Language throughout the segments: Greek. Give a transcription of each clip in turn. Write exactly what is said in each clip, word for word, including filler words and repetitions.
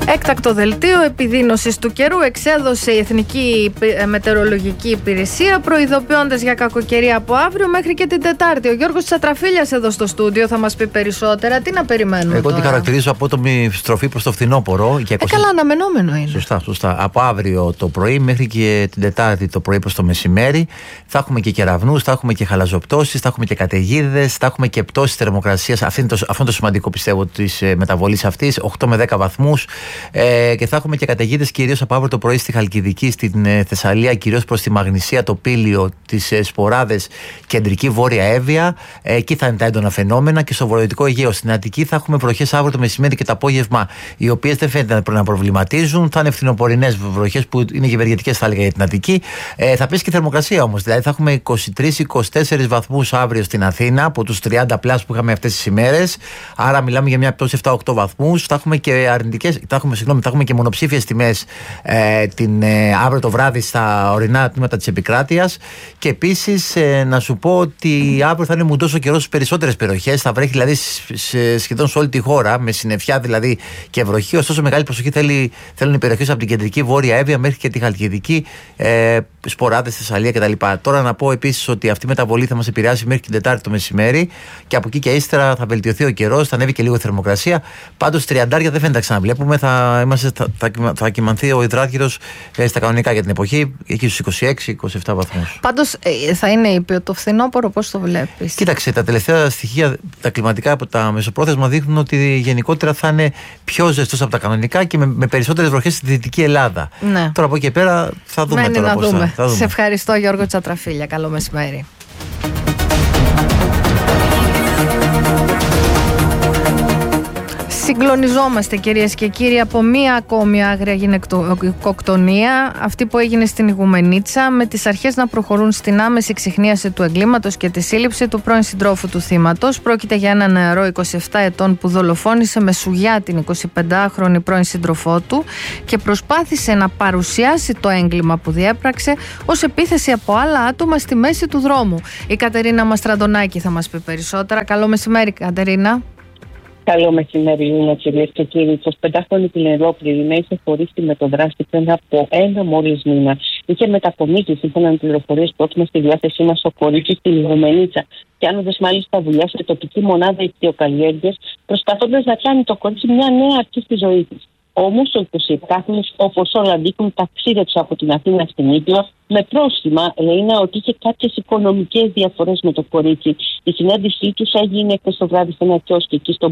Έκτακτο δελτίο επιδείνωσης του καιρού εξέδωσε η Εθνική Μετεωρολογική Υπηρεσία, προειδοποιώντας για κακοκαιρία από αύριο μέχρι και την Τετάρτη. Ο Γιώργος Τσατραφίλιας εδώ στο στούντιο θα μας πει περισσότερα. Τι να περιμένουμε? Εγώ τώρα? τη χαρακτηρίζω απότομη στροφή προς το φθινόπωρο. Ε, καλά, αναμενόμενο είναι. Σωστά, σωστά. Από αύριο το πρωί μέχρι και την Τετάρτη το πρωί προς το μεσημέρι θα έχουμε και κεραυνούς, θα έχουμε και χαλαζοπτώσεις, θα έχουμε και καταιγίδες, θα έχουμε και πτώσεις θερμοκρασίας. Αυτό είναι το, αυτό είναι το σημαντικό, πιστεύω, της μεταβολής αυτής. οκτώ με δέκα βαθμούς. Ε, και θα έχουμε και καταιγίδες κυρίως από αύριο το πρωί στη Χαλκιδική, στην ε, Θεσσαλία, κυρίως προς τη Μαγνησία, το Πήλιο, τις ε, Σποράδες, κεντρική βόρεια Εύβοια. Ε, εκεί θα είναι τα έντονα φαινόμενα. Και στο βορειοδυτικό Αιγαίο, στην Αττική, θα έχουμε βροχές αύριο το μεσημέρι και το απόγευμα, οι οποίες δεν φαίνεται να προβληματίζουν. Θα είναι φθινοπορεινές βροχές που είναι γευεργετικές, θα έλεγα, για την Αττική. Ε, θα πέσει και θερμοκρασία όμως. Δηλαδή θα έχουμε είκοσι τρεις με είκοσι τέσσερις βαθμούς αύριο στην Αθήνα από τους τριάντα πλάς που είχαμε αυτές τις ημέρες. Άρα μιλάμε για μια πτώση επτά με οκτώ βαθμούς. Θα έχουμε και αρνητικές. Θα έχουμε, συγγνώμη, θα έχουμε και μονοψήφιες τιμές ε, την, ε, αύριο το βράδυ στα ορεινά τμήματα της επικράτειας. Και επίσης ε, να σου πω ότι αύριο θα είναι μουντός ο καιρός στις περισσότερες περιοχές. Θα βρέχει δηλαδή σε, σχεδόν σε όλη τη χώρα, με συννεφιά δηλαδή και βροχή. Ωστόσο, μεγάλη προσοχή θέλει, θέλουν οι περιοχές από την κεντρική βόρεια Εύβοια μέχρι και τη Χαλκιδική, ε, Σποράδες, Θεσσαλία κτλ. Τώρα να πω επίσης ότι αυτή η μεταβολή θα μας επηρεάσει μέχρι την Τετάρτη το μεσημέρι και από εκεί και ύστερα θα βελτιωθεί ο καιρός, θα ανέβει και λίγο η θερμοκρασία. Πάντως τριαντάρια δεν φαίνεται να ξαναβλέπουμε. Θα, είμαστε, θα, θα, θα κοιμανθεί ο υδράργυρος ε, στα κανονικά για την εποχή, εκεί στους είκοσι έξι με είκοσι επτά βαθμούς. Πάντως ε, θα είναι ήπιο το φθινόπωρο, πώς το βλέπεις? Κοίταξε, τα τελευταία στοιχεία, τα κλιματικά από τα μεσοπρόθεσμα δείχνουν ότι γενικότερα θα είναι πιο ζεστός από τα κανονικά και με, με περισσότερες βροχές στη Δυτική Ελλάδα. Ναι. Τώρα από εκεί και πέρα θα δούμε. Μένει τώρα να πώς δούμε. Θα, θα δούμε. Σε ευχαριστώ, Γιώργο Τσατραφίλια. Καλό μεσημέρι. Συγκλονιζόμαστε, κυρίες και κύριοι, από μία ακόμη άγρια γυναικοκτονία, αυτή που έγινε στην Ιγουμενίτσα, με τις αρχές να προχωρούν στην άμεση ξιχνίαση του εγκλήματος και τη σύλληψη του πρώην συντρόφου του θύματος. Πρόκειται για ένα νεαρό είκοσι επτά ετών που δολοφόνησε με σουγιά την εικοσιπεντάχρονη πρώην σύντροφό του και προσπάθησε να παρουσιάσει το έγκλημα που διέπραξε ως επίθεση από άλλα άτομα στη μέση του δρόμου. Η Κατερίνα Μαστραντονάκη θα μας πει περισσότερα. Καλό μεσημέρι, Κατερίνα. Καλό μεσημέρι, Λίνα, κυρίες και κύριοι. Η εικοσιπεντάχρονη Πινελόπουλη είχε χωρίσει με τον δράστη πριν από ένα μόλις μήνα. Είχε μετακομίσει, σύμφωνα με πληροφορίες που έχουμε στη διάθεσή μας, στο κορίτσι στην Ιγουμενίτσα, κάνοντας μάλιστα δουλειά σε τοπική μονάδα ικτιοκαλλιέργειας, προσπαθώντας να κάνει το κορίτσι μια νέα αρχή στη ζωή της. Όμως ο εικοσιεπτάχρονος, όπως όλα δείχνουν, ταξίδεψε από την Αθήνα στην Ήπειρο με πρόσχημα, λέει, ότι είχε κάποιες οικονομικές διαφορές με το κορίτσι. Η συνάντησή τους έγινε χθες το βράδυ σε ένα κιόσκι εκεί στο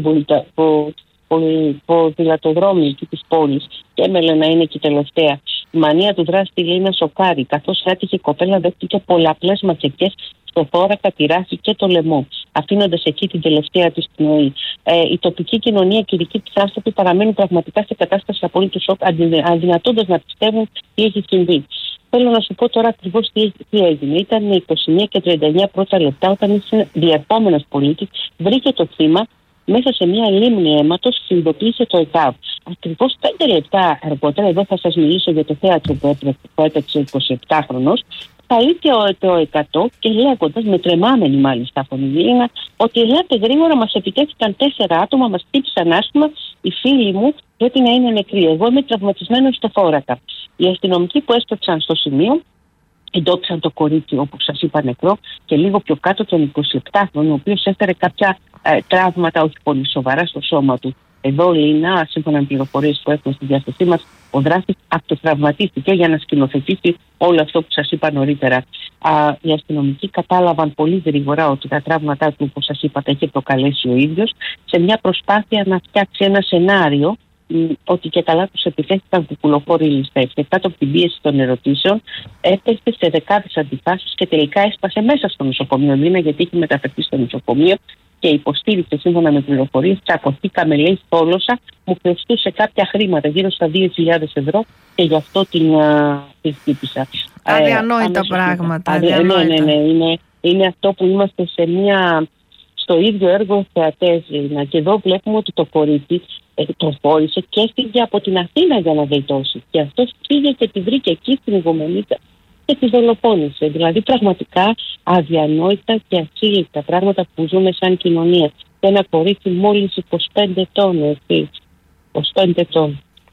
ποδηλατοδρόμιο εκεί της πόλης και έμελε να είναι και τελευταία. Η μανία του δράστη, λέει, να σοκάρει, καθώς άτυχε η κοπέλα δέχτηκε πολλαπλές μαχαιρκές στο θώρακα, τη ράχη και το λαιμό, αφήνοντας εκεί την τελευταία της πνοή. Ε, η τοπική κοινωνία και οι δικοί της άνθρωποι παραμένουν πραγματικά σε κατάσταση απόλυτου σοκ, αδυνατώντας να πιστεύουν τι έχει συμβεί. Θέλω να σου πω τώρα ακριβώς τι, τι έγινε. Ήταν είκοσι μία και τριάντα εννέα πρώτα λεπτά όταν η διερχόμενος πολίτης βρήκε το θύμα μέσα σε μια λίμνη αίματος, συνειδητοποίησε το ΕΚΑΒ. Ακριβώς πέντε λεπτά αργότερα, εδώ θα σας μιλήσω για το θέατρο που έπαιξε ο εικοσιεπτάχρονος, καλείται το εκατό και λέγοντας, με τρεμάμενη μάλιστα φωνή, ότι ελάτε γρήγορα, μας επιτέθηκαν τέσσερα άτομα, μας χτύπησαν άσχημα, οι φίλοι μου πρέπει να είναι νεκροί. Εγώ είμαι τραυματισμένος στο θώρακα. Οι αστυνομικοί που έστρεψαν στο σημείο εντόπισαν το κορίτσι, όπως σας είπα, νεκρό, και λίγο πιο κάτω τον εικοσιεπτάχρονο, ο οποίος έφερε κάποια ε, τραύματα, όχι πολύ σοβαρά, στο σώμα του. Εδώ, Λίνα, σύμφωνα με πληροφορίες που έχουμε στη διάθεσή μας, ο δράστης αυτοτραυματίστηκε για να σκηνοθετήσει όλο αυτό που σας είπα νωρίτερα. Α, οι αστυνομικοί κατάλαβαν πολύ γρήγορα ότι τα τραύματά του, όπως σας είπα, τα είχε προκαλέσει ο ίδιος, σε μια προσπάθεια να φτιάξει ένα σενάριο ότι και καλά τους επιθέθηκαν κουκουλοφόροι ληστές. Και κάτω από την πίεση των ερωτήσεων έπεσε σε δεκάδες αντιφάσεις και τελικά έσπασε μέσα στο νοσοκομείο, Λίνα, γιατί είχε μεταφερθεί στο νοσοκομείο και υποστήριξε, σύμφωνα με πληροφορίες, τσακωθήκαμε, λέει, θόλωσα, μου χρωστούσε κάποια χρήματα, γύρω στα δύο χιλιάδες ευρώ, και γι' αυτό την, uh, την χτύπησα. Αδιανόητα ε, πράγματα. Αδιανόητα. Ναι, ναι, ναι. Είναι, είναι αυτό που είμαστε σε μια, στο ίδιο έργο θεατές. Και εδώ βλέπουμε ότι το κορίτσι ε, το φόρησε και έφυγε από την Αθήνα για να γλιτώσει. Και αυτό πήγε και τη βρήκε εκεί στην Ιγουμενίτσα και τη δολοφόνησε. Δηλαδή πραγματικά αδιανόητα και ασύλληπτα πράγματα που ζούμε σαν κοινωνία. Και ένα κορίτσι μόλις είκοσι πέντε ετών, έτσι. είκοσι πέντε ετών.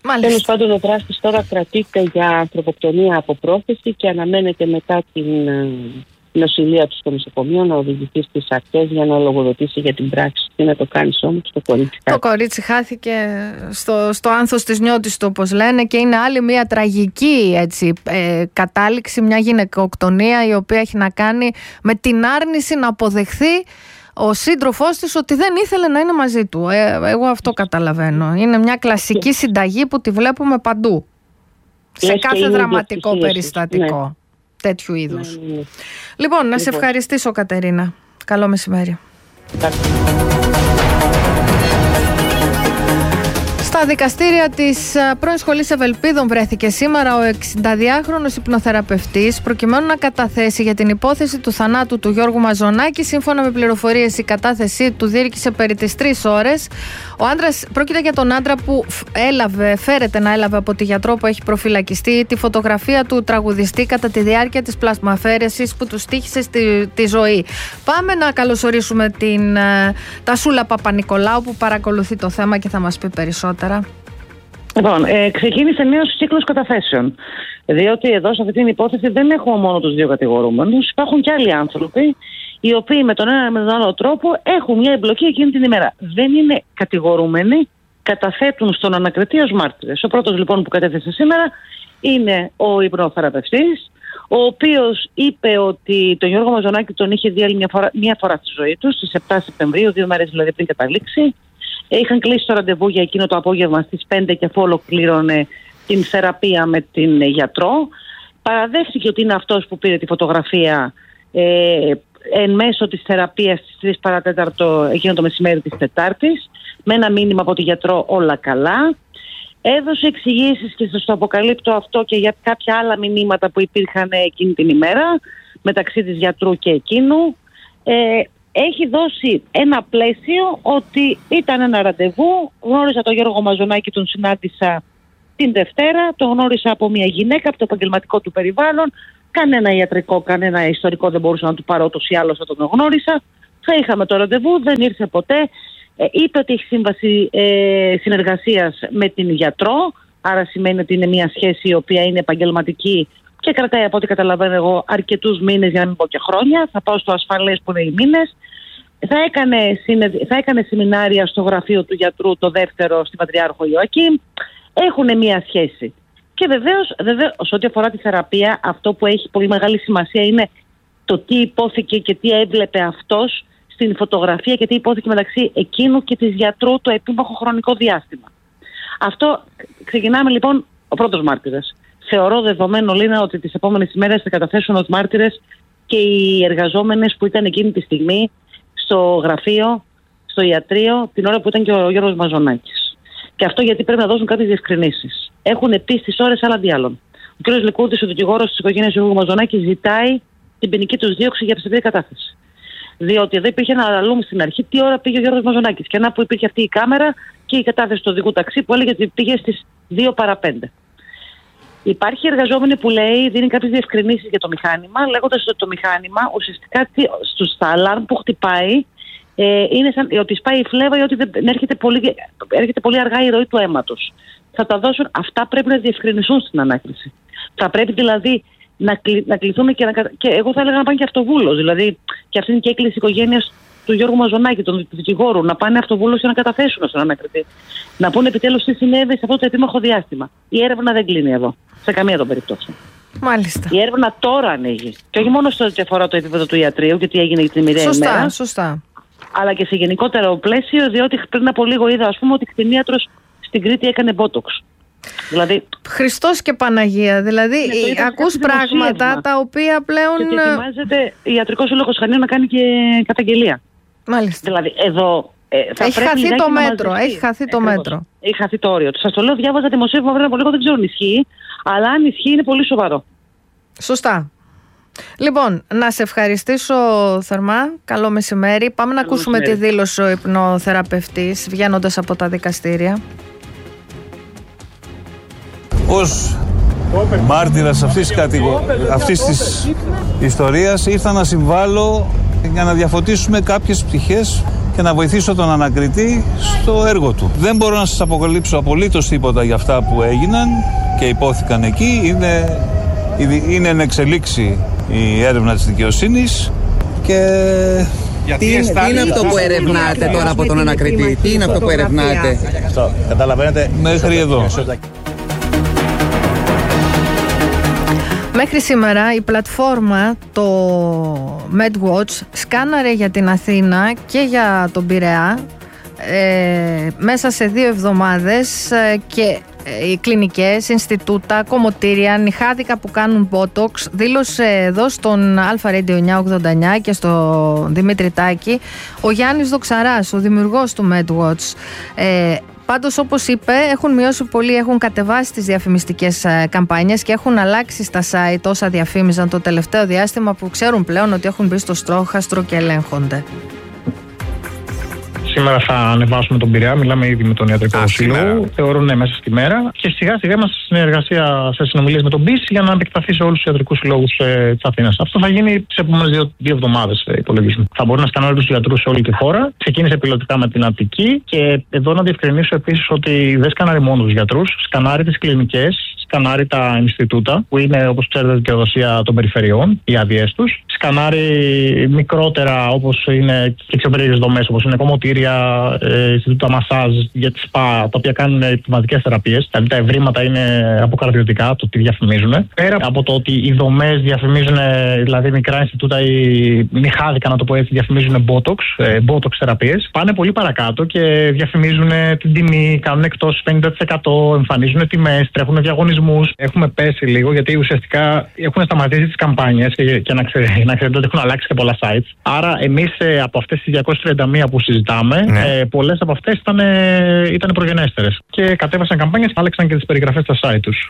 Τέλος πάντων, ο δράστης τώρα κρατείται για ανθρωποκτονία από πρόθεση και αναμένεται μετά την νοσηλεία του στο νοσοκομείο να οδηγηθεί στις αρχές για να λογοδοτήσει για την πράξη. Τι να το κάνεις όμως, το κορίτσι χάθηκε. Το κορίτσι χάθηκε στο, στο άνθος της νιώτης του, όπως λένε, και είναι άλλη μια τραγική έτσι, ε, κατάληξη, μια γυναικοκτονία η οποία έχει να κάνει με την άρνηση να αποδεχθεί ο σύντροφός της ότι δεν ήθελε να είναι μαζί του. Ε, εγώ αυτό καταλαβαίνω. Είναι μια κλασική συνταγή που τη βλέπουμε παντού. Σε Λες κάθε δραματικό περιστατικό. Ναι. Τέτοιου είδους. Ναι, ναι, ναι. Λοιπόν, να λοιπόν. σε ευχαριστήσω, Κατερίνα. Καλό μεσημέρι. Στα δικαστήρια της πρώην Σχολής Ευελπίδων βρέθηκε σήμερα ο εξηνταδυάχρονος υπνοθεραπευτής προκειμένου να καταθέσει για την υπόθεση του θανάτου του Γιώργου Μαζονάκη. Σύμφωνα με πληροφορίες, η κατάθεσή του διήρκησε περί τις τρεις ώρες. Ο άντρας, πρόκειται για τον άντρα που έλαβε, φέρεται να έλαβε από τη γιατρό που έχει προφυλακιστεί τη φωτογραφία του τραγουδιστή κατά τη διάρκεια της πλασμαφαίρεσης που του στοίχησε στη, τη ζωή. Πάμε να καλωσορίσουμε την Τασούλα Παπα-Νικολάου που παρακολουθεί το θέμα και θα μας πει περισσότερα. Λοιπόν, ε, ξεκίνησε νέος κύκλος καταθέσεων. Διότι εδώ σε αυτή την υπόθεση δεν έχουμε μόνο τους δύο κατηγορούμενους, υπάρχουν και άλλοι άνθρωποι οι οποίοι με τον ένα με τον άλλο τρόπο έχουν μια εμπλοκή εκείνη την ημέρα. Δεν είναι κατηγορούμενοι, καταθέτουν στον ανακριτή ως μάρτυρες. Ο πρώτος λοιπόν που κατέθεσε σήμερα είναι ο υπνοθεραπευτής, ο οποίος είπε ότι τον Γιώργο Μαζονάκη τον είχε δει άλλη μια φορά, μια φορά στη ζωή του, στις επτά Σεπτεμβρίου, δύο μέρες δηλαδή πριν καταλήξει. Είχαν κλείσει το ραντεβού για εκείνο το απόγευμα στις πέντε και αφού ολοκλήρωνε την θεραπεία με την γιατρό. Παραδέχθηκε ότι είναι αυτός που πήρε τη φωτογραφία ε, εν μέσω της θεραπείας στις τρεις παρά τέταρτο εκείνο το μεσημέρι της Τετάρτης, με ένα μήνυμα από τη γιατρό όλα καλά. Έδωσε εξηγήσεις και σας το αποκαλύπτω αυτό και για κάποια άλλα μηνύματα που υπήρχαν εκείνη την ημέρα μεταξύ της γιατρού και εκείνου. Ε, Έχει δώσει ένα πλαίσιο ότι ήταν ένα ραντεβού, γνώρισα τον Γιώργο Μαζονάκη, τον συνάντησα την Δευτέρα, τον γνώρισα από μια γυναίκα από το επαγγελματικό του περιβάλλον, κανένα ιατρικό, κανένα ιστορικό δεν μπορούσα να του πάρω, ούτως ή άλλως θα τον γνώρισα. Θα είχαμε το ραντεβού, δεν ήρθε ποτέ, ε, είπε ότι έχει σύμβαση ε, συνεργασίας με την γιατρό, άρα σημαίνει ότι είναι μια σχέση η οποία είναι επαγγελματική και κρατάει από ό,τι καταλαβαίνω εγώ αρκετούς μήνες, για να μην πω και χρόνια. Θα πάω στο ασφαλές που είναι οι μήνες. Θα έκανε, θα έκανε σεμινάρια στο γραφείο του γιατρού, το δεύτερο στην Πατριάρχο Ιωακήμ. Έχουν μία σχέση. Και βεβαίως, βεβαίως, ό,τι αφορά τη θεραπεία, αυτό που έχει πολύ μεγάλη σημασία είναι το τι υπόθηκε και τι έβλεπε αυτός στην φωτογραφία και τι υπόθηκε μεταξύ εκείνου και της γιατρού το επίμαχο χρονικό διάστημα. Αυτό ξεκινάμε λοιπόν ο πρώτος μάρτυρας. Θεωρώ δεδομένο, Λίνα, ότι τις επόμενες ημέρες θα καταθέσουν ως μάρτυρες και οι εργαζόμενες που ήταν εκείνη τη στιγμή στο γραφείο, στο ιατρείο, την ώρα που ήταν και ο Γιώργος Μαζονάκης. Και αυτό γιατί πρέπει να δώσουν κάποιες διευκρινήσεις. Έχουν πει στις ώρες άλλα άλλων. Ο κ. Λικούδης, ο δικηγόρος της οικογένειας του Γιώργου Μαζονάκη, ζητάει την ποινική τους δίωξη για ψευδή κατάθεση. Διότι εδώ υπήρχε ένα αλούμ στην αρχή τι ώρα πήγε ο Γιώργος Μαζονάκης. Και να που υπήρχε αυτή η κάμερα και η κατάθεση του οδηγού ταξί που έλεγε ότι πήγε στις δύο παρά πέντε. Υπάρχει εργαζόμενη που λέει, δίνει κάποιες διευκρινήσεις για το μηχάνημα, λέγοντας ότι το μηχάνημα ουσιαστικά στα αλάρμ που χτυπάει ε, είναι σαν ότι σπάει η φλέβα ή ότι δεν, έρχεται, πολύ, έρχεται πολύ αργά η ροή του αίματος. Θα τα δώσουν, αυτά πρέπει να διευκρινιστούν στην ανάκριση. Θα πρέπει δηλαδή να, κλει, να κληθούμε και, να, και εγώ θα έλεγα να πάνε και αυτοβούλος. Δηλαδή, και αυτή είναι και έκκληση οικογένειας του Γιώργου Μαζονάκη, του δικηγόρου, να πάνε αυτοβούλος και να καταθέσουν στον ανακριτή. Να πούνε επιτέλους τι συνέβη σε αυτό το επίμαχο διάστημα. Η έρευνα δεν κλείνει εδώ, σε καμία των περιπτώσεων. Μάλιστα. Η έρευνα τώρα ανοίγει. Και όχι μόνο στο ότι αφορά το επίπεδο του ιατρείου και τι έγινε την μοιραία σωστά, ημέρα. Σωστά. Αλλά και σε γενικότερο πλαίσιο, διότι πριν από λίγο είδα, ας πούμε, ότι κτηνίατρος στην Κρήτη έκανε μπότοξ. Δηλαδή, Χριστός και Παναγία. Δηλαδή, ναι, ακούς πράγματα τα οποία πλέον. Και ετοιμάζεται ιατρικός σύλλογος Χανίων να κάνει και καταγγελία. Μάλιστα. Δηλαδή, εδώ. Ε, θα έχει χαθεί το μέτρο. Έχει χαθεί το μέτρο. Έχει χαθεί το όριο. Σας το λέω, διάβαζα δημοσίευμα πριν από λίγο, δεν ξέρω αν ισχύει. Αλλά αν ισχύει, είναι πολύ σοβαρό. Σωστά. Λοιπόν, να σε ευχαριστήσω θερμά. Καλό μεσημέρι. Πάμε να Καλό ακούσουμε μεσημέρι. Τη δήλωση ο υπνοθεραπευτής βγαίνοντας από τα δικαστήρια. Ως μάρτυρας αυτής της, κατηγο... αυτής της ιστορίας ήρθα να συμβάλλω για να διαφωτίσουμε κάποιες πτυχές και να βοηθήσω τον ανακριτή στο έργο του. Δεν μπορώ να σας αποκαλύψω απολύτως τίποτα για αυτά που έγιναν και υπόθηκαν εκεί. Είναι, είναι εν εξελίξη η έρευνα της δικαιοσύνης και... Τι είναι, τι είναι αυτό που ερευνάτε τώρα από τον ανακριτή, τι είναι αυτό που ερευνάτε? Καταλαβαίνετε, μέχρι εδώ. Μέχρι σήμερα η πλατφόρμα, το MedWatch, σκάναρε για την Αθήνα και για τον Πειραιά ε, μέσα σε δύο εβδομάδες ε, και ε, οι κλινικές, Ινστιτούτα, κομμωτήρια, νυχάδικα που κάνουν Botox. Δήλωσε εδώ στον Αλφα Radio εννιακόσια ογδόντα εννιά και στο Δημήτρη Τάκη ο Γιάννης Δοξαράς, ο δημιουργός του MedWatch. Ε, Πάντως, όπως είπε, έχουν μειώσει πολύ, έχουν κατεβάσει τις διαφημιστικές καμπάνιες και έχουν αλλάξει στα site όσα διαφήμιζαν το τελευταίο διάστημα, που ξέρουν πλέον ότι έχουν μπει στο στρόχαστρο και ελέγχονται. Σήμερα θα ανεβάσουμε τον Πειραιά, μιλάμε ήδη με τον Ιατρικό Σύλλογο. Θεωρούν ναι, μέσα στη μέρα. Και σιγά σιγά είμαστε σε συνεργασία, σε συνομιλίες με τον Πι για να επεκταθεί σε όλους τους ιατρικούς συλλόγους ε, της Αθήνας. Αυτό θα γίνει τις επόμενες δύο, δύο εβδομάδες, ε, υπολογίζουμε. Θα μπορεί να σκανάρει τους ιατρούς σε όλη τη χώρα. Ξεκίνησε πιλωτικά με την Αττική. Και εδώ να διευκρινίσω επίσης ότι δεν σκανάρει μόνο τους γιατρούς, σκανάρει τις κλινικές, σκανάρει τα Ινστιτούτα, που είναι, όπως ξέρετε, δικαιοδοσία των περιφερειών, οι άδειές τους. Σκανάρει μικρότερα, όπως είναι και πιο περίεργες δομές, όπως είναι κομμωτήρια, ε, Ινστιτούτα μασάζ για τη ΣΠΑ, τα οποία κάνουν πνευματικές θεραπείες. Δηλαδή τα ευρήματα είναι αποκαρδιωτικά, το τι διαφημίζουν. Πέρα από το ότι οι δομές διαφημίζουν, δηλαδή μικρά Ινστιτούτα ή νυχάδικα, να το πω έτσι, διαφημίζουν Botox, ε, Botox θεραπείες, πάνε πολύ παρακάτω και διαφημίζουν την τιμή, κάνουν εκτός πενήντα τοις εκατό, εμφανίζουν τιμές, τρέχουν διαγωνισμούς. Έχουμε πέσει λίγο γιατί ουσιαστικά έχουν σταματήσει τις καμπάνιες και, και να, ξέρετε, να ξέρετε ότι έχουν αλλάξει και πολλά sites. Άρα εμείς ε, από αυτές τις διακόσιες τριάντα μία που συζητάμε, ναι. ε, πολλές από αυτές ήταν, ε, ήταν προγενέστερες. Και κατέβασαν καμπάνιες, άλλαξαν και τις περιγραφές στα site τους.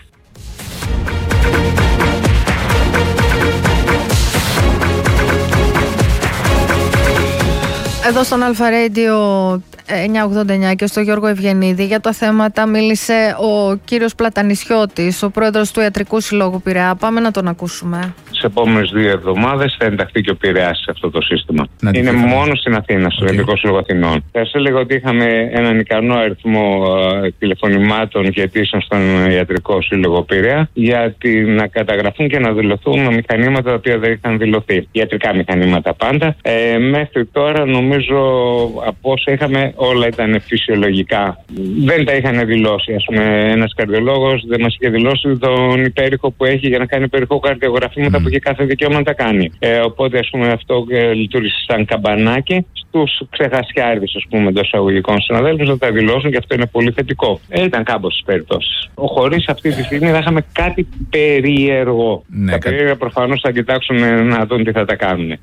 Εδώ στον Αλφα Radio εννιακόσια ογδόντα εννιά και στο Γιώργο Ευγενίδη για τα θέματα μίλησε ο κύριος Πλατανισιώτης, ο πρόεδρος του Ιατρικού Συλλόγου Πειραιά. Πάμε να τον ακούσουμε. Τις επόμενες δύο εβδομάδες θα ενταχθεί και ο Πειραιάς σε αυτό το σύστημα. Να είναι μόνο στην Αθήνα, στο okay. Ιατρικό Σύλλογο Αθηνών. Θα σας έλεγα ότι είχαμε έναν ικανό αριθμό uh, τηλεφωνημάτων και αιτήσεων στον Ιατρικό Σύλλογο Πειραιά για να καταγραφούν και να δηλωθούν μηχανήματα τα οποία δεν είχαν δηλωθεί. Ιατρικά μηχανήματα πάντα. Ε, μέχρι τώρα νομίζω από όσα είχαμε όλα ήταν φυσιολογικά. Δεν τα είχαν δηλώσει. Ας πούμε, ένας καρδιολόγος δεν μας είχε δηλώσει τον υπέρηχο που έχει για να κάνει υπέρηχο καρδιογραφήματα mm. που έχει κάθε δικαίωμα να τα κάνει. Ε, οπότε, ας πούμε, αυτό ε, λειτουργήσε σαν καμπανάκι στους ξεχασιάριδες, ας πούμε, εντός εισαγωγικών συναδέλφους να τα δηλώσουν και αυτό είναι πολύ θετικό. Ε, ήταν κάμποσες περιπτώσεις. Χωρίς αυτή τη στιγμή θα είχαμε κάτι περίεργο. Ναι, τα κα... περίεργα προφανώς θα κοιτάξουν να δουν τι θα τα κάνουν.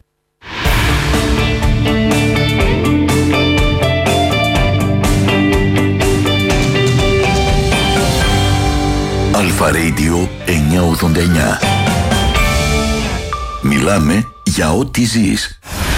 Αλφα Radio εννιακόσια ογδόντα εννιά. Μιλάμε για ό,τι ζεις.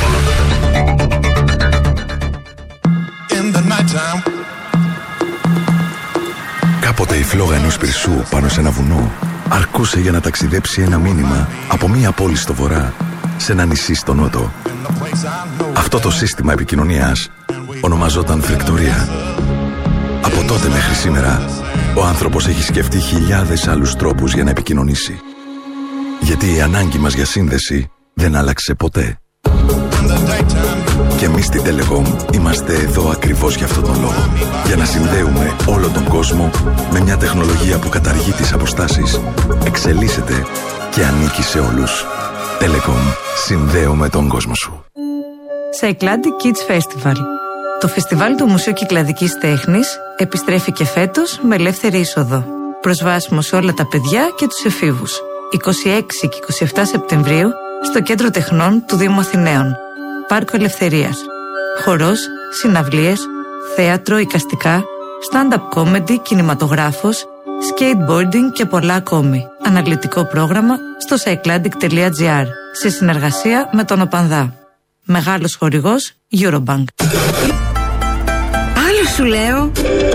Κάποτε η φλόγα ενός πυρσού πάνω σε ένα βουνό αρκούσε για να ταξιδέψει ένα μήνυμα από μία πόλη στο βορρά σε ένα νησί στο νότο. Αυτό το σύστημα επικοινωνίας ονομαζόταν φλεκτορία. Από τότε μέχρι σήμερα ο άνθρωπος έχει σκεφτεί χιλιάδες άλλους τρόπους για να επικοινωνήσει. Γιατί η ανάγκη μας για σύνδεση δεν άλλαξε ποτέ. Και εμείς στην Telecom είμαστε εδώ ακριβώς για αυτόν τον λόγο. Για να συνδέουμε όλο τον κόσμο με μια τεχνολογία που καταργεί τις αποστάσεις, εξελίσσεται και ανήκει σε όλους. Telecom. Συνδέουμε τον κόσμο σου. Cycladic Kids Festival. Το φεστιβάλ του Μουσείου Κυκλαδικής Τέχνης επιστρέφει και φέτος με ελεύθερη είσοδο. Προσβάσιμο σε όλα τα παιδιά και τους εφήβους. είκοσι έξι και είκοσι επτά Σεπτεμβρίου στο Κέντρο Τεχνών του Δήμου Αθηναίων. Πάρκο Ελευθερίας. Χορός, συναυλίες, θέατρο, εικαστικά, stand-up comedy, κινηματογράφος, skateboarding και πολλά ακόμη. Αναλυτικό πρόγραμμα στο cycladic τελεία gr σε συνεργασία με τον ΟΠΑΝΔΑ. Μεγάλος χορηγός Eurobank. Άλλο σου λέω.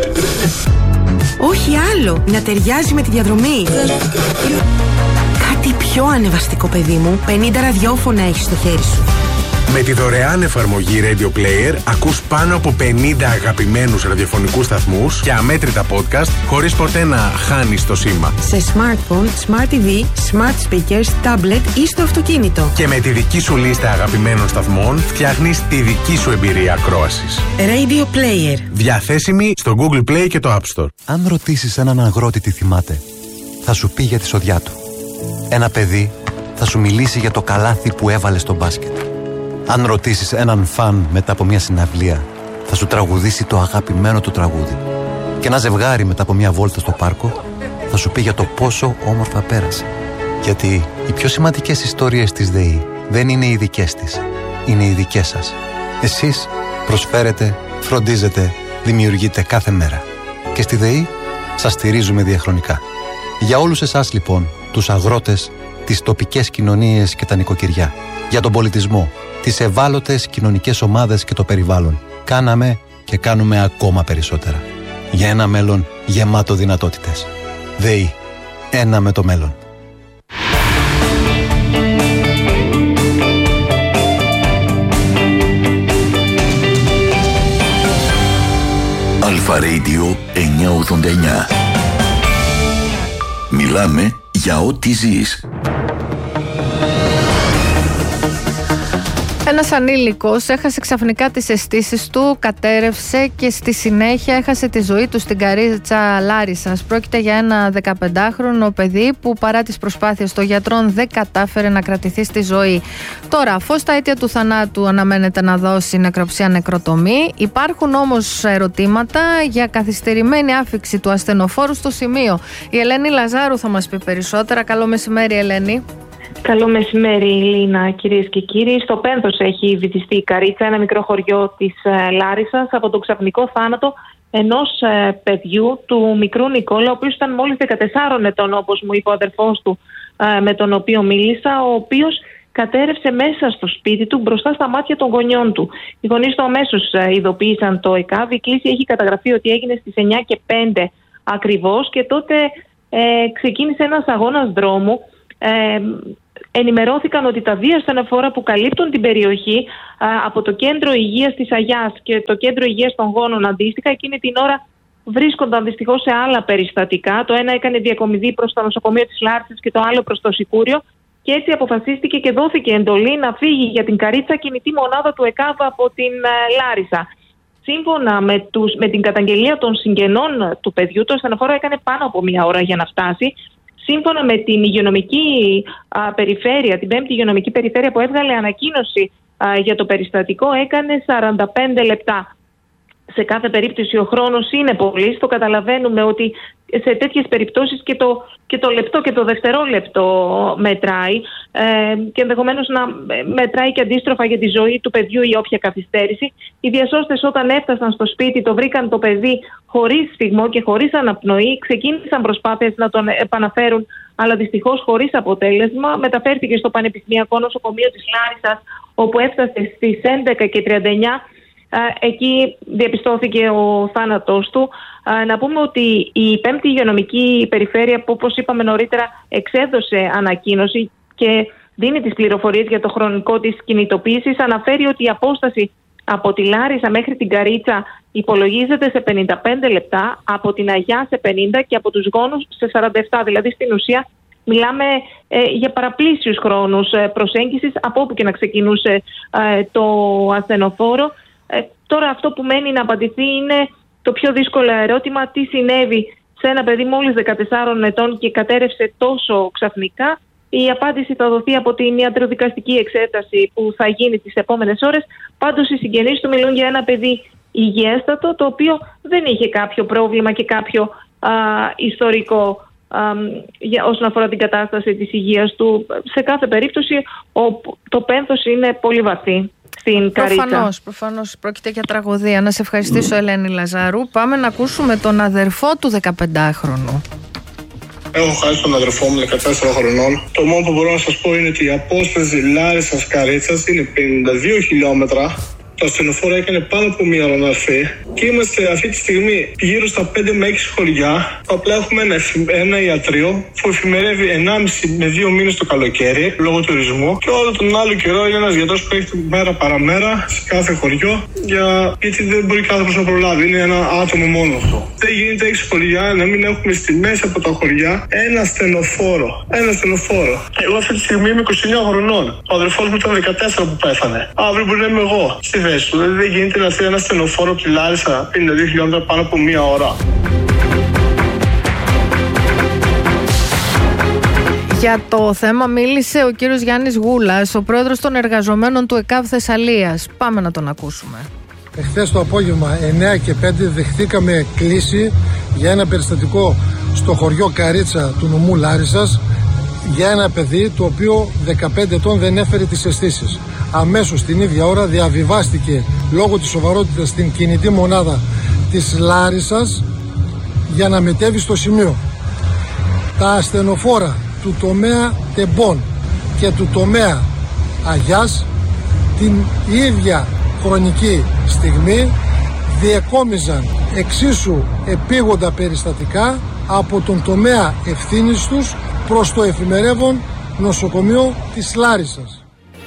Όχι άλλο. Να ταιριάζει με τη διαδρομή. Κάτι πιο ανεβαστικό, παιδί μου. πενήντα ραδιόφωνα έχεις στο χέρι σου. Με τη δωρεάν εφαρμογή Radio Player ακούς πάνω από πενήντα αγαπημένους ραδιοφωνικούς σταθμούς και αμέτρητα podcast χωρίς ποτέ να χάνεις το σήμα. Σε smartphone, smart τι βι, smart speakers, tablet ή στο αυτοκίνητο. Και με τη δική σου λίστα αγαπημένων σταθμών φτιάχνεις τη δική σου εμπειρία ακρόασης. Radio Player. Διαθέσιμη στο Google Play και το App Store. Αν ρωτήσεις έναν αγρότη τι θυμάται, θα σου πει για τη σοδιά του. Ένα παιδί θα σου μιλήσει για το καλάθι που έβαλε στο μπάσκετ. Αν ρωτήσεις έναν φαν μετά από μια συναυλία, θα σου τραγουδήσει το αγαπημένο του τραγούδι. Και ένα ζευγάρι μετά από μια βόλτα στο πάρκο θα σου πει για το πόσο όμορφα πέρασε. Γιατί οι πιο σημαντικές ιστορίες της ΔΕΗ δεν είναι οι δικές της, είναι οι δικές σας. Εσείς προσφέρετε, φροντίζετε, δημιουργείτε κάθε μέρα. Και στη ΔΕΗ σας στηρίζουμε διαχρονικά. Για όλους εσάς λοιπόν, τους αγρότες, τις τοπικές κοινωνίες και τα νοικοκυριά, για τον πολιτισμό, τις ευάλωτες κοινωνικές ομάδες και το περιβάλλον, κάναμε και κάνουμε ακόμα περισσότερα. Για ένα μέλλον γεμάτο δυνατότητες. ΔΕΗ. Ένα με το μέλλον. Αλφα Radio εννιακόσια ογδόντα εννιά. Μιλάμε για ό,τι ζεις. Ένας ανήλικος έχασε ξαφνικά τις αισθήσεις του, κατέρευσε και στη συνέχεια έχασε τη ζωή του στην Καρίτσα Λάρισσας. Πρόκειται για ένα δεκαπεντάχρονο παιδί που παρά τις προσπάθειες των γιατρών δεν κατάφερε να κρατηθεί στη ζωή. Τώρα, αφού στα αίτια του θανάτου αναμένεται να δώσει νεκροψία νεκροτομή, υπάρχουν όμως ερωτήματα για καθυστερημένη άφιξη του ασθενοφόρου στο σημείο. Η Ελένη Λαζάρου θα μας πει περισσότερα. Καλό μεσημέρι, Ελένη. Καλό μεσημέρι, Λίνα, κυρίες και κύριοι. Στο Πένθος έχει βυθιστεί η Καρίτσα, ένα μικρό χωριό της Λάρισσας, από τον ξαφνικό θάνατο ενός παιδιού, του μικρού Νικόλα, ο οποίος ήταν μόλις δεκατεσσάρων ετών, όπως μου είπε ο αδερφός του με τον οποίο μίλησα, ο οποίος κατέρευσε μέσα στο σπίτι του μπροστά στα μάτια των γονιών του. Οι γονείς του αμέσως ειδοποίησαν το ΕΚΑΒ. Η κλήση έχει καταγραφεί ότι έγινε στις εννιά και πέντε ακριβώς και τότε ε, ξεκίνησε ένας αγώνας δρόμου. Ε, ενημερώθηκαν ότι τα δύο ασθενοφόρα που καλύπτουν την περιοχή α, από το κέντρο υγείας της Αγιάς και το κέντρο υγείας των Γόνων αντίστοιχα εκείνη την ώρα βρίσκονταν δυστυχώς σε άλλα περιστατικά. Το ένα έκανε διακομιδή προς το νοσοκομείο της Λάρισσας και το άλλο προς το Σικούριο και έτσι αποφασίστηκε και δόθηκε εντολή να φύγει για την Καρίτσα κινητή μονάδα του ΕΚΑΒ από την α, Λάρισα. Σύμφωνα με, τους, με την καταγγελία των συγγενών του παιδιού, το ασθενοφόρο έκανε πάνω από μία ώρα για να φτάσει. Σύμφωνα με την υγειονομική α, περιφέρεια, την πέμπτη υγειονομική περιφέρεια που έβγαλε ανακοίνωση α, για το περιστατικό, έκανε σαράντα πέντε λεπτά. Σε κάθε περίπτωση ο χρόνος είναι πολύς, το καταλαβαίνουμε ότι σε τέτοιες περιπτώσεις και το, και το λεπτό και το δευτερόλεπτο μετράει ε, και ενδεχομένως να μετράει και αντίστροφα για τη ζωή του παιδιού ή όποια καθυστέρηση. Οι διασώστες όταν έφτασαν στο σπίτι το βρήκαν το παιδί χωρίς σφιγμό και χωρίς αναπνοή, ξεκίνησαν προσπάθειες να τον επαναφέρουν αλλά δυστυχώς χωρίς αποτέλεσμα. Μεταφέρθηκε στο Πανεπιστημιακό Νοσοκομείο της Λάρισσας όπου έφτασε στις έντεκα και τριάντα εννιά. Εκεί διαπιστώθηκε ο θάνατός του. Να πούμε ότι η πέμπτη υγειονομική περιφέρεια που όπως είπαμε νωρίτερα εξέδωσε ανακοίνωση και δίνει τις πληροφορίες για το χρονικό της κινητοποίησης, αναφέρει ότι η απόσταση από τη Λάρισα μέχρι την Καρίτσα υπολογίζεται σε πενήντα πέντε λεπτά, από την Αγιά σε πενήντα και από τους Γόνους σε σαράντα επτά. Δηλαδή στην ουσία μιλάμε ε, για παραπλήσιους χρόνους ε, προσέγγισης από όπου και να ξεκινούσε ε, το ασθενοφόρο. Ε, τώρα αυτό που μένει να απαντηθεί είναι το πιο δύσκολο ερώτημα: τι συνέβη σε ένα παιδί μόλις δεκατεσσάρων ετών και κατέρευσε τόσο ξαφνικά. Η απάντηση θα δοθεί από την ιατροδικαστική εξέταση που θα γίνει τις επόμενες ώρες. Πάντως οι συγγενείς του μιλούν για ένα παιδί υγιέστατο, το οποίο δεν είχε κάποιο πρόβλημα και κάποιο α, ιστορικό α, για, όσον αφορά την κατάσταση της υγείας του. Σε κάθε περίπτωση ο, το πένθος είναι πολύ βαθύ. Προφανώς, προφανώς πρόκειται για τραγωδία. Να σε ευχαριστήσω, mm. Ελένη Λαζάρου. Πάμε να ακούσουμε τον αδερφό του δεκαπεντάχρονου. Έχω χάσει τον αδερφό μου δεκατέσσερα χρονών. Το μόνο που μπορώ να σας πω είναι ότι η απόσταση Λάρισσας Καρίτσας είναι πενήντα δύο χιλιόμετρα το ασθενοφόρο έκανε πάνω από μία ώρα να έρθει και είμαστε αυτή τη στιγμή γύρω στα πέντε με έξι χωριά. Απλά έχουμε ένα, ένα ιατρείο που εφημερεύει ενάμιση με δύο μήνες το καλοκαίρι λόγω τουρισμού και όλο τον άλλο καιρό είναι ένας γιατρός που έχει μέρα παραμέρα σε κάθε χωριό για... γιατί δεν μπορεί άνθρωπος να προλάβει. Είναι ένα άτομο μόνο αυτό. Δεν γίνεται έξι χωριά να μην έχουμε στη μέση από τα χωριά ένα ασθενοφόρο. Ένα ασθενοφόρο. Εγώ αυτή τη στιγμή είμαι είκοσι εννέα χρονών. Ο αδερφός μου ήταν δεκατέσσερα που πέθανε. Αύριο μπορεί να είμαι εγώ στη θέση του. Δηλαδή δεν γίνεται να θέλει ένα ασθενοφόρο από τη Λάρισα πενήντα δύο χιλιόμετρα πάνω από μία ώρα. Για το θέμα μίλησε ο κύριος Γιάννης Γούλας, ο πρόεδρος των εργαζομένων του ΕΚΑΒ Θεσσαλίας. Πάμε να τον ακούσουμε. Εχθές το απόγευμα εννιά και πέντε δεχτήκαμε κλήση για ένα περιστατικό στο χωριό Καρίτσα του νομού Λάρισσας για ένα παιδί το οποίο δεκαπέντε ετών δεν έφερε τις αισθήσεις. Αμέσως την ίδια ώρα διαβιβάστηκε λόγω της σοβαρότητας στην κινητή μονάδα της Λάρισσας για να μετέβει στο σημείο. Τα ασθενοφόρα του τομέα Τεμπών και του τομέα Αγιάς την ίδια χρονική στιγμή διεκόμιζαν εξίσου επίγοντα περιστατικά από τον τομέα ευθύνης τους προς το εφημερεύον νοσοκομείο της Λάρισσας.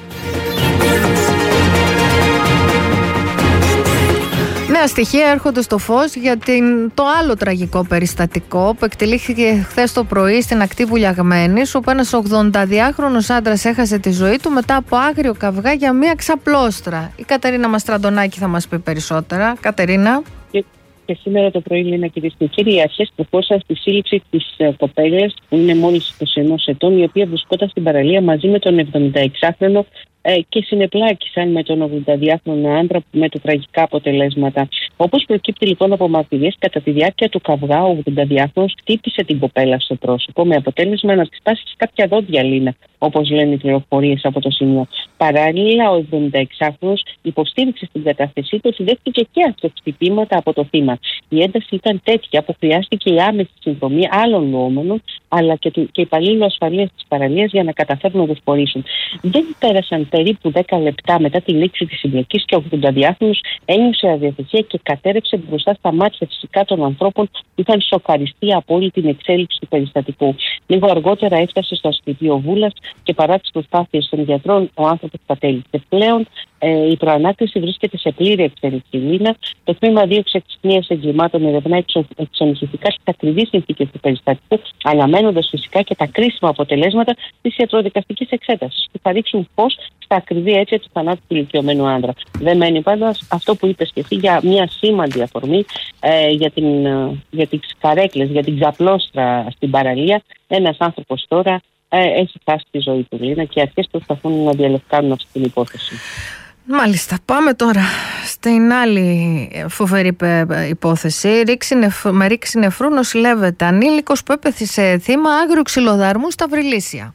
Νέα στοιχεία έρχονται στο φως για την, το άλλο τραγικό περιστατικό που εκτελήχθηκε χθες το πρωί στην ακτή Βουλιαγμένης, όπου ένας ογδονταδυάχρονος άντρας έχασε τη ζωή του μετά από άγριο καυγά για μία ξαπλώστρα. Η Κατερίνα Μαστραντονάκη θα μας πει περισσότερα. Κατερίνα. Και, και σήμερα το πρωί, Λίνα, κυρίες και κύριοι, οι αρχές προχώρησαν στη σύλληψη της uh, κοπέλας, που είναι μόλις είκοσι ενός ετών, η οποία βρισκόταν στην παραλία μαζί με τον εβδομηνταεξάχρονο ε, και συνεπλάκησαν με τον ογδονταδυάχρονο άντρα με τα τραγικά αποτελέσματα. Όπως προκύπτει λοιπόν από μαρτυρίες, κατά τη διάρκεια του καυγά, ο ογδονταδυάχρονος χτύπησε την κοπέλα στο πρόσωπο, με αποτέλεσμα να της πάσει κάποια δόντια, Λίνα, όπως λένε οι πληροφορίες από το σημείο. Παράλληλα, ο εβδομηνταεξάχρονος υποστήριξε στην κατάθεσή του ότι δέχτηκε και αυτοχτυπήματα από το θύμα. Η ένταση ήταν τέτοια που χρειάστηκε η άμεση συνδρομή άλλων λουόμενων, αλλά και, του, και υπαλλήλου ασφαλείας της παραλίας για να καταφέρουν να δοσπορήσουν. Δεν πέρασαν περίπου δέκα λεπτά μετά τη λήξη της συμπλοκής και ο ογδονταδυάχρονος ένιωσε αδιαθεσία και κατέρευσε μπροστά στα μάτια φυσικά των ανθρώπων που είχαν σοκαριστεί από όλη την εξέλιξη του περιστατικού. Λίγο αργότερα έφτασε στο ασπιτείο Βούλας και παρά τις προσπάθειες των γιατρών, ο άνθρωπος κατέληξε. Πλέον ε, η προανάκριση βρίσκεται σε πλήρη εξέλιξη. Λίνα, το τμήμα δίωξη εξυχνίας εγκλημάτων ερευνά εξονυχιστικά στις ακριβείς συνθήκες του περιστατικού, αναμένοντας φυσικά και τα κρίσιμα αποτελέσματα της ιατροδικαστικής εξέτασης, που θα ρίξουν φως στα ακριβή αίτια του θανάτου του ηλικιωμένου άντρα. Δεν μένει πάντα αυτό που είπες και εσύ για μια σήμαντη αφορμή ε, για, την, ε, για τις καρέκλες, για την ξαπλώστρα στην παραλία. Ένας άνθρωπος τώρα ε, έχει χάσει τη ζωή του, Λίνα, και οι αρχές προσπαθούν να διαλευκάνουν αυτή την υπόθεση. Μάλιστα, πάμε τώρα στην άλλη φοβερή υπόθεση. Ρήξη νεφ... Με ρήξη νεφρού νοσηλεύεται ανήλικος που έπεθε θύμα άγριου ξυλοδαρμού στα Βρυλίσια.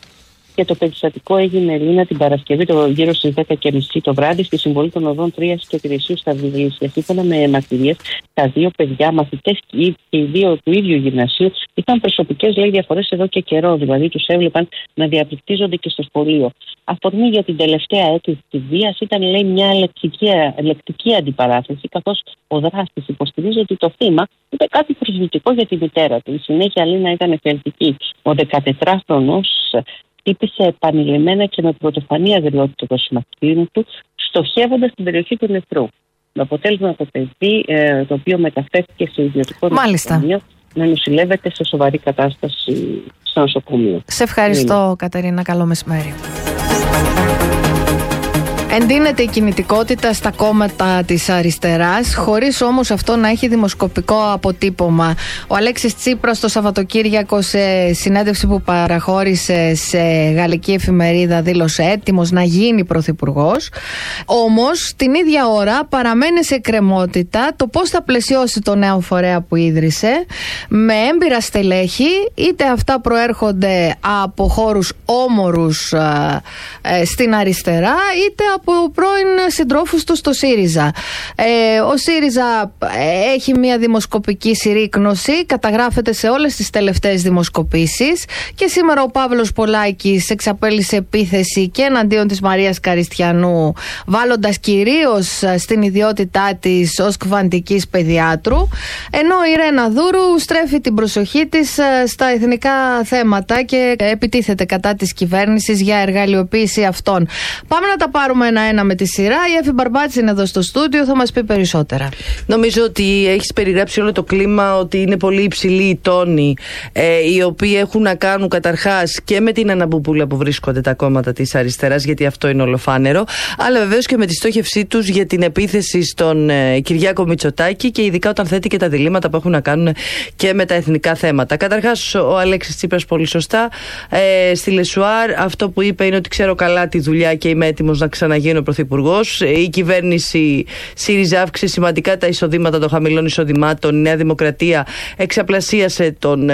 Και το περιστατικό έγινε, Λίνα, την Παρασκευή το γύρω στις δέκα και μισή το βράδυ στη συμβολή των οδών τρία και Τρισίου στα Βρυλίσια. Σύμφωνα με μαρτυρίες, τα δύο παιδιά, μαθητές και οι δύο του ίδιου γυμνασίου, είχαν προσωπικές, λέει, διαφορές εδώ και καιρό. Δηλαδή, τους έβλεπαν να διαπληκτίζονται και στο σχολείο. Αφορμή για την τελευταία έκρηξη της βίας ήταν, λέει, μια λεκτική, λεκτική αντιπαράθεση, καθώς ο δράστης υποστηρίζει ότι το θύμα είπε κάτι προσβλητικό για τη μητέρα του. Η συνέχεια, Λίνα, ήταν εφιαλτική. Ο δεκατετράχρονος χτύπησε επανειλημμένα και με πρωτοφανή αγριότητα το συμμαθητή του, στοχεύοντας την περιοχή του νεφρού. Με αποτέλεσμα το παιδί, ε, το οποίο μεταφέρθηκε σε ιδιωτικό νοσοκομείο, να νοσηλεύεται σε σοβαρή κατάσταση στο νοσοκομείο. Σε ευχαριστώ, Είναι. Κατερίνα. Καλό μεσημέρι. Εντείνεται η κινητικότητα στα κόμματα της αριστεράς, χωρίς όμως αυτό να έχει δημοσκοπικό αποτύπωμα. Ο Αλέξης Τσίπρας το Σαββατοκύριακο, σε συνέντευξη που παραχώρησε σε γαλλική εφημερίδα, δήλωσε έτοιμος να γίνει πρωθυπουργός. Όμως την ίδια ώρα παραμένει σε εκκρεμότητα το πώς θα πλαισιώσει το νέο φορέα που ίδρυσε, με έμπειρα στελέχη, είτε αυτά προέρχονται από χώρους όμορους ε, στην αριστερά, είτε από από πρώην συντρόφους του στο ΣΥΡΙΖΑ. Ε, ο ΣΥΡΙΖΑ έχει μια δημοσκοπική συρρίκνωση, καταγράφεται σε όλες τις τελευταίες δημοσκοπήσεις, και σήμερα ο Παύλος Πολάκης εξαπέλυσε επίθεση και εναντίον της Μαρίας Καριστιανού, βάλλοντας κυρίως στην ιδιότητά της ως κβαντικής παιδιάτρου, ενώ η Ρένα Δούρου στρέφει την προσοχή της στα εθνικά θέματα και επιτίθεται κατά της κυβέρνησης για εργαλειοποίηση αυτών. Πάμε να τα πάρουμε ένα-ένα με τη σειρά. Η Εφη Μπαρμπάτση είναι εδώ στο στούντιο, θα μας πει περισσότερα. Νομίζω ότι έχεις περιγράψει όλο το κλίμα, ότι είναι πολύ υψηλοί οι τόνοι, ε, οι οποίοι έχουν να κάνουν καταρχάς και με την αναμπουπούλα που βρίσκονται τα κόμματα της αριστεράς, γιατί αυτό είναι ολοφάνερο, αλλά βεβαίως και με τη στόχευσή τους για την επίθεση στον ε, Κυριάκο Μητσοτάκη, και ειδικά όταν θέτει και τα διλήμματα που έχουν να κάνουν και με τα εθνικά θέματα. Καταρχάς, ο Αλέξης Τσίπρας πολύ σωστά ε, στη Λεσουάρ αυτό που είπε είναι ότι ξέρω καλά τη δουλειά και είμαι έτοιμος να ξαναγίνω πρωθυπουργός. Η κυβέρνηση ΣΥΡΙΖΑ αύξησε σημαντικά τα εισοδήματα των χαμηλών εισοδημάτων. Η Νέα Δημοκρατία εξαπλασίασε των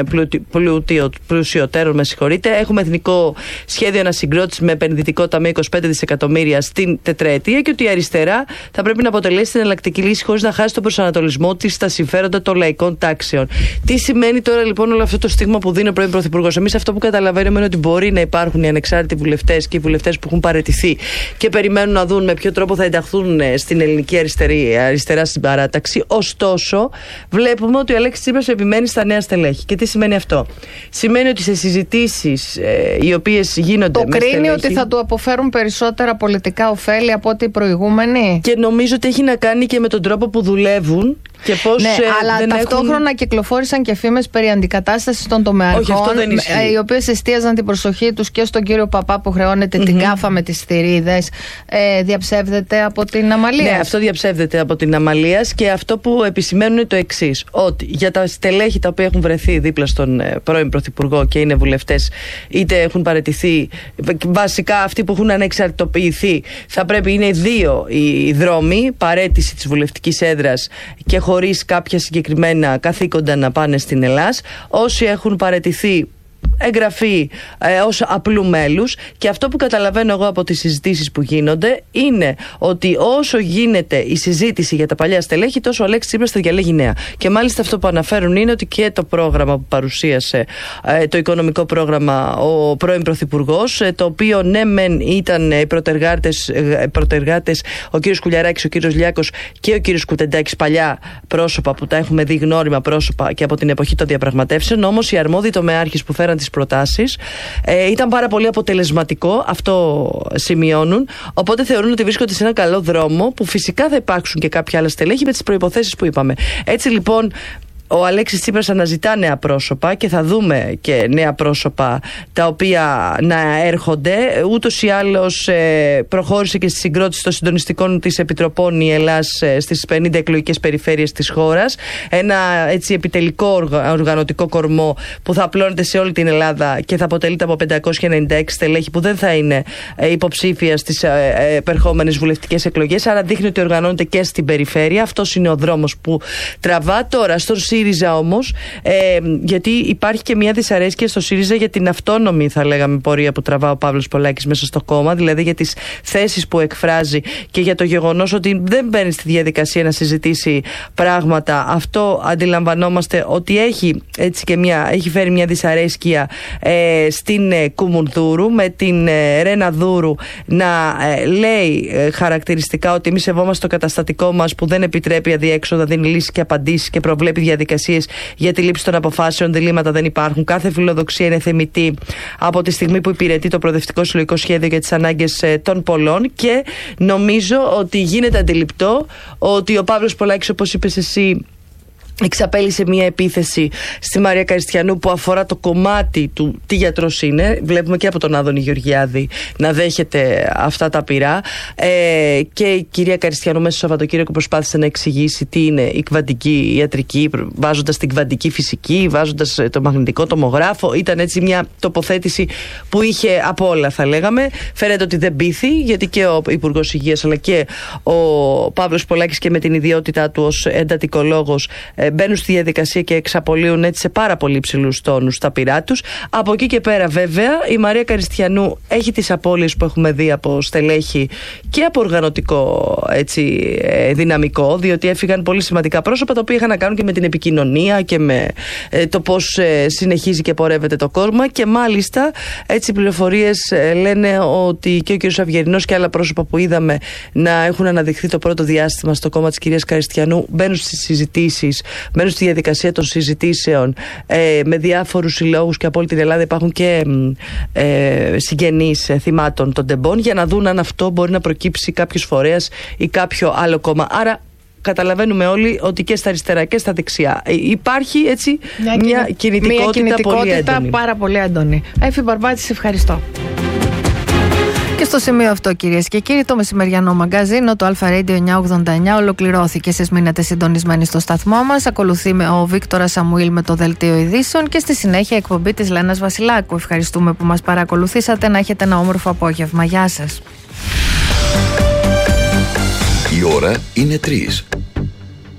πλουσιωτέρων, με συγχωρείτε. Έχουμε εθνικό σχέδιο ανασυγκρότησης με επενδυτικό ταμείο είκοσι πέντε δισεκατομμύρια στην τετραετία, και ότι η αριστερά θα πρέπει να αποτελέσει την εναλλακτική λύση χωρίς να χάσει τον προσανατολισμό της στα συμφέροντα των λαϊκών τάξεων. Τι σημαίνει τώρα λοιπόν όλο αυτό το στίγμα που δίνει ο πρώην Πρωθυπουργός? Εμείς αυτό που καταλαβαίνουμε είναι ότι μπορεί να υπάρχουν οι ανεξάρτητοι βουλευτές και οι βουλευτές που έχουν παραιτηθεί και περιμένουν να δουν με ποιο τρόπο θα ενταχθούν στην ελληνική αριστερή, αριστερά στην παράταξη. Ωστόσο, βλέπουμε ότι ο Αλέξης Τσίπρας επιμένει στα νέα στελέχη. Και τι σημαίνει αυτό? Σημαίνει ότι σε συζητήσεις ε, οι οποίες γίνονται. Το με κρίνει στελέχη, ότι θα του αποφέρουν περισσότερα πολιτικά ωφέλη από ό,τι οι προηγούμενοι. Και νομίζω ότι έχει να κάνει και με τον τρόπο που δουλεύουν. Και πώς, ναι, ε, αλλά δεν ταυτόχρονα έχουν... κυκλοφόρησαν και φήμες περί αντικατάστασης των τομεαρχών, οι οποίες εστίαζαν την προσοχή τους και στον κύριο Παπά που χρεώνεται mm-hmm. την κάφα με τις θηρίδες. Ε, διαψεύδεται από την Αμαλίας. Ναι, αυτό διαψεύδεται από την Αμαλίας, και αυτό που επισημαίνουν είναι το εξής: ότι για τα στελέχη τα οποία έχουν βρεθεί δίπλα στον ε, πρώην Πρωθυπουργό και είναι βουλευτές, είτε έχουν παραιτηθεί, βασικά αυτοί που έχουν ανεξαρτητοποιηθεί, θα πρέπει, είναι δύο οι δρόμοι, παραίτηση της βουλευτικής έδρας και χωρίς κάποια συγκεκριμένα καθήκοντα να πάνε στην Ελλάς. Όσοι έχουν παραιτηθεί, εγγραφή ε, ως απλού μέλους. Και αυτό που καταλαβαίνω εγώ από τις συζητήσεις που γίνονται είναι ότι όσο γίνεται η συζήτηση για τα παλιά στελέχη, τόσο ο Αλέξης Τσίπρας θα διαλέγει νέα. Και μάλιστα αυτό που αναφέρουν είναι ότι και το πρόγραμμα που παρουσίασε, ε, το οικονομικό πρόγραμμα, ο πρώην Πρωθυπουργός, ε, το οποίο ναι μεν ήταν οι πρωτεργάτες, ε, πρωτεργάτες ο κύριος Κουλιαράκης, ο κύριος Λιάκος και ο κύριος Κουτεντάκης, παλιά πρόσωπα που τα έχουμε δει, γνώριμα πρόσωπα και από την εποχή των διαπραγματεύσεων, όμως οι αρμόδιοι τομεάρχες που φέραν τις προτάσεις ε, ήταν πάρα πολύ αποτελεσματικό, αυτό σημειώνουν, οπότε θεωρούν ότι βρίσκονται σε ένα καλό δρόμο, που φυσικά θα υπάρξουν και κάποια άλλα στελέχη με τις προϋποθέσεις που είπαμε. Έτσι λοιπόν ο Αλέξης Τσίπρας αναζητά νέα πρόσωπα και θα δούμε και νέα πρόσωπα τα οποία να έρχονται. Ούτως ή άλλως ε, προχώρησε και στη συγκρότηση των συντονιστικών της Επιτροπών η Ελλάς ε, στις πενήντα εκλογικές περιφέρειες της χώρας. Ένα έτσι επιτελικό οργα, οργανωτικό κορμό που θα απλώνεται σε όλη την Ελλάδα και θα αποτελείται από πεντακόσια ενενήντα έξι στελέχη που δεν θα είναι ε, υποψήφια στις ε, ε, επερχόμενες βουλευτικές εκλογές. Άρα δείχνει ότι οργανώνεται και στην περιφέρεια. Αυτός είναι ο δρόμος που τραβά. Τώρα στον ΣΥΡΙΖΑ όμως, ε, γιατί υπάρχει και μια δυσαρέσκεια στο ΣΥΡΙΖΑ για την αυτόνομη, θα λέγαμε, πορεία που τραβά ο Παύλος Πολάκης μέσα στο κόμμα, δηλαδή για τις θέσεις που εκφράζει και για το γεγονός ότι δεν μπαίνει στη διαδικασία να συζητήσει πράγματα. Αυτό αντιλαμβανόμαστε ότι έχει, έτσι και μια, έχει φέρει μια δυσαρέσκεια ε, στην ε, Κουμουνδούρου, με την ε, Ρένα Δούρου να ε, λέει ε, χαρακτηριστικά ότι εμείς σεβόμαστε το καταστατικό μας που δεν επιτρέπει αδιέξοδα, δίνει λύσεις και απαντήσεις και προβλέπει διαδικασίες για τη λήψη των αποφάσεων. Διλήμματα δεν υπάρχουν. Κάθε φιλοδοξία είναι θεμιτή από τη στιγμή που υπηρετεί το προοδευτικό συλλογικό σχέδιο για τις ανάγκες ε, των πολλών. Και νομίζω ότι γίνεται αντιληπτό ότι ο Παύλος Πολάκης, όπως είπες εσύ, εξαπέλυσε μια επίθεση στη Μαρία Καριστιανού που αφορά το κομμάτι του τι γιατρός είναι. Βλέπουμε και από τον Άδωνη Γεωργιάδη να δέχεται αυτά τα πειρά. Ε, και η κυρία Καριστιανού μέσα στο Σαββατοκύριακο προσπάθησε να εξηγήσει τι είναι η κβαντική ιατρική, βάζοντας την κβαντική φυσική, βάζοντας το μαγνητικό τομογράφο. Ήταν έτσι μια τοποθέτηση που είχε από όλα, θα λέγαμε. Φαίνεται ότι δεν πείθει, γιατί και ο Υπουργός Υγείας αλλά και ο Παύλος Πολάκης, και με την ιδιότητά του ως εντατικολόγος, ε, μπαίνουν στη διαδικασία και εξαπολύουν έτσι σε πάρα πολύ υψηλούς τόνους τα πυρά τους. Από εκεί και πέρα, βέβαια, η Μαρία Καριστιανού έχει τις απώλειες που έχουμε δει από στελέχη και από οργανωτικό έτσι, ε, δυναμικό, διότι έφυγαν πολύ σημαντικά πρόσωπα τα οποία είχαν να κάνουν και με την επικοινωνία και με ε, το πώς ε, συνεχίζει και πορεύεται το κόμμα. Και μάλιστα, έτσι, οι πληροφορίες ε, λένε ότι και ο κ. Αυγερινός και άλλα πρόσωπα που είδαμε να έχουν αναδειχθεί το πρώτο διάστημα στο κόμμα της κυρίας Καριστιανού μπαίνουν στις συζητήσεις, μπαίνουν στη διαδικασία των συζητήσεων ε, με διάφορους συλλόγους, και από όλη την Ελλάδα υπάρχουν και ε, συγγενείς ε, θυμάτων των τεμπών, για να δουν αν αυτό μπορεί να προκύψει κάποιος φορέας ή κάποιο άλλο κόμμα. Άρα καταλαβαίνουμε όλοι ότι και στα αριστερά και στα δεξιά υπάρχει έτσι μια, μια κινητικότητα, μια κινητικότητα πολύ έντονη. Πάρα πολύ έντονη. Έφη Μπαρμπάτη, σε ευχαριστώ. Και στο σημείο αυτό, κυρίες και κύριοι, το μεσημεριανό μαγκαζίνο, το Αλφα Radio εννιακόσια ογδόντα εννιά, ολοκληρώθηκε. Εσείς μείνετε συντονισμένοι στο σταθμό μας. Ακολουθεί ο Βίκτορας Σαμουήλ με το Δελτίο Ειδήσεων και στη συνέχεια εκπομπή της Λένας Βασιλάκου. Ευχαριστούμε που μας παρακολουθήσατε. Να έχετε ένα όμορφο απόγευμα. Γεια σας. Η ώρα είναι τρεις.